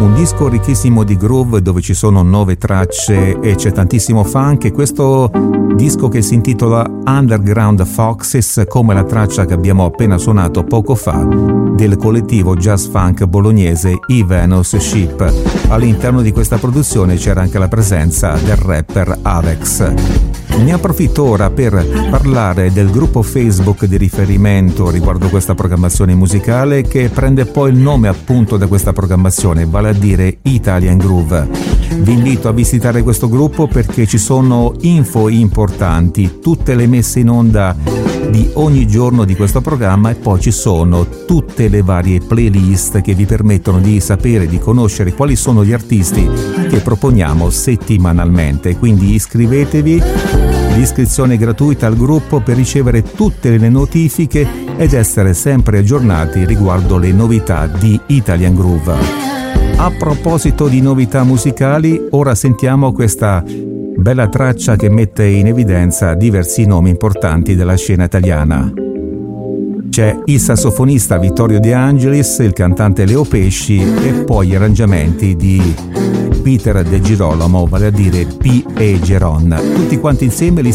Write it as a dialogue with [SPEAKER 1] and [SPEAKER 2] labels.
[SPEAKER 1] Un disco ricchissimo di groove dove ci sono 9 tracce e c'è tantissimo funk, e questo disco che si intitola Underground Foxes, come la traccia che abbiamo appena suonato poco fa del collettivo jazz funk bolognese I Venus Ship. All'interno di questa produzione c'era anche la presenza del rapper Avex. Ne approfitto ora per parlare del gruppo Facebook di riferimento riguardo questa programmazione musicale, che prende poi il nome appunto da questa programmazione, vale a dire Italian Groove. Vi invito a visitare questo gruppo perché ci sono info importanti, tutte le messe in onda di ogni giorno di questo programma, e poi ci sono tutte le varie playlist che vi permettono di sapere, di conoscere quali sono gli artisti che proponiamo settimanalmente. Quindi iscrivetevi, l'iscrizione è gratuita al gruppo per ricevere tutte le notifiche ed essere sempre aggiornati riguardo le novità di Italian Groove. A proposito di novità musicali, ora sentiamo questa bella traccia che mette in evidenza diversi nomi importanti della scena italiana. C'è il sassofonista Vittorio De Angelis, il cantante Leo Pesci e poi gli arrangiamenti di Peter De Girolamo, vale a dire P. e Geron. Tutti quanti insieme li